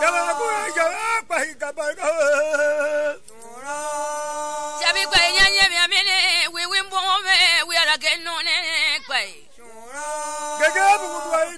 Jabi kwa nyanya miamene we wimbo we are again no ne kwa.